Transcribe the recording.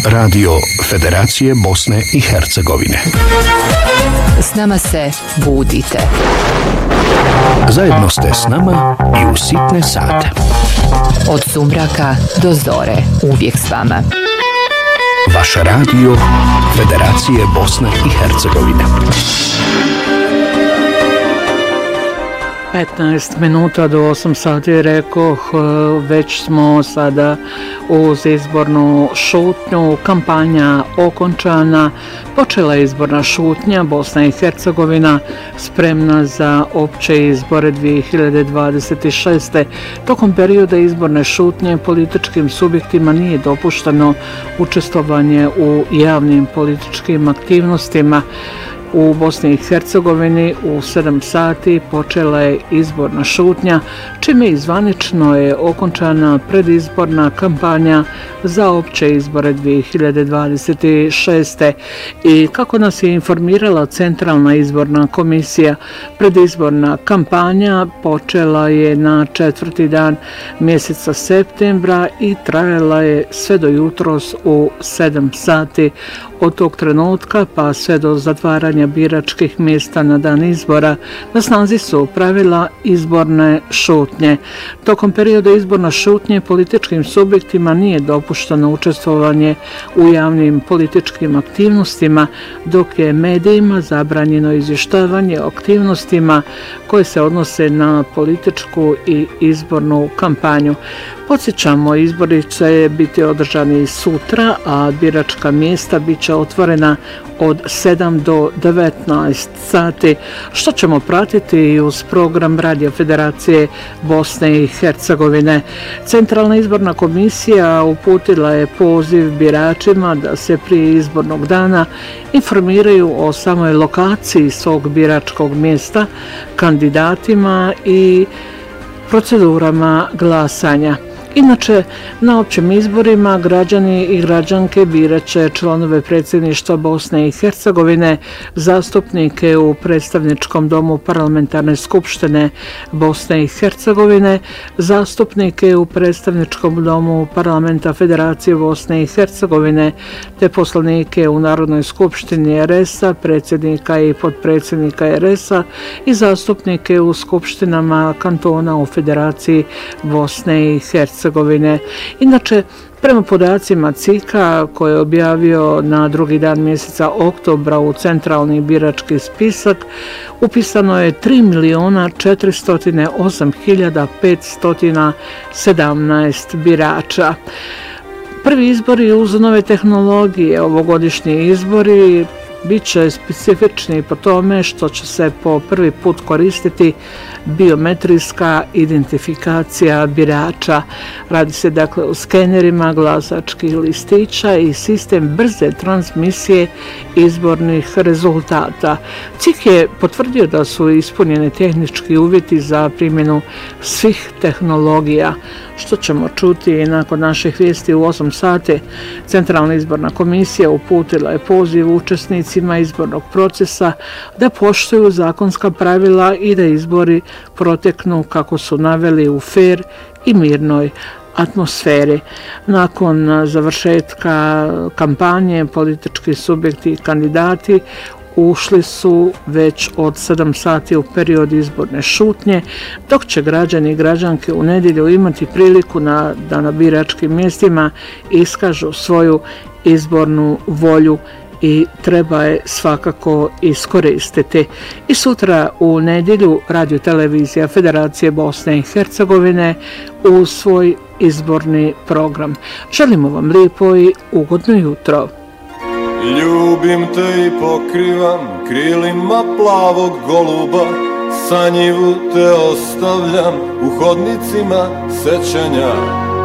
Radio Federacije Bosne i Hercegovine. S nama se budite. Zajedno ste s nama i u sitne sate. Od sumraka do zore, uvijek s vama. Vaš radio Federacije Bosne i Hercegovine. 15 minuta do 8 sati rekoh, već smo sada uz izbornu šutnju, kampanja okončana, počela je izborna šutnja, Bosna i Hercegovina spremna za opće izbore 2026. Tokom perioda izborne šutnje političkim subjektima nije dopušteno učestvovanje u javnim političkim aktivnostima. U Bosni i Hercegovini u 7 sati počela je izborna šutnja, čime izvanično je okončana predizborna kampanja za opće izbore 2026. I kako nas je informirala Centralna izborna komisija, predizborna kampanja počela je na 4. dan mjeseca septembra i trajala je sve do jutros u 7 sati. Od tog trenutka pa sve do zatvaranja biračkih mjesta na dan izbora na snazi su pravila izborne šutnje. Tokom perioda izborne šutnje političkim subjektima nije dopušteno učestvovanje u javnim političkim aktivnostima, dok je medijima zabranjeno izvještavanje o aktivnostima koje se odnose na političku i izbornu kampanju. Podsjećamo, izbori će biti održani sutra, a biračka mjesta bit će otvorena od 7 do 19 sati, što ćemo pratiti i uz program Radio Federacije Bosne i Hercegovine. Centralna izborna komisija uputila je poziv biračima da se prije izbornog dana informiraju o samoj lokaciji svog biračkog mjesta, kandidatima i procedurama glasanja. Inače, na općim izborima građani i građanke birat će članove predsjedništva Bosne i Hercegovine, zastupnike u predstavničkom domu Parlamentarne skupštine Bosne i Hercegovine, zastupnike u predstavničkom domu Parlamenta Federacije Bosne i Hercegovine, te poslanike u Narodnoj skupštini RS-a, predsjednika i potpredsjednika RS-a i zastupnike u skupštinama kantona u Federaciji Bosne i Hercegovine. Inače, prema podacima CIK-a koje je objavio na 2. dan mjeseca oktobra u centralni birački spisak, upisano je 3.408.517 birača. Prvi izbori uz nove tehnologije, ovogodišnji izbori, bit će specifični po tome što će se po prvi put koristiti biometrijska identifikacija birača. Radi se dakle o skenerima glasačkih listića i sistem brze transmisije izbornih rezultata. CIK je potvrdio da su ispunjeni tehnički uvjeti za primjenu svih tehnologija, što ćemo čuti nakon naših vijesti u 8 sati. Centralna izborna komisija uputila je poziv učesnicima izbornog procesa da poštuju zakonska pravila i da izbori proteknu kako su naveli u fer i mirnoj atmosferi. Nakon završetka kampanje, politički subjekti i kandidati ušli su već od 7 sati u period izborne šutnje, dok će građani i građanke u nedjelju imati priliku da na biračkim mjestima iskažu svoju izbornu volju i treba je svakako iskoristiti. I sutra u nedjelju Radio Televizija Federacije Bosne i Hercegovine u svoj izborni program. Želimo vam lijepo i ugodno jutro. Ljubim te i pokrivam krilima plavog goluba, sa njivu te ostavljam u hodnicima sećanja.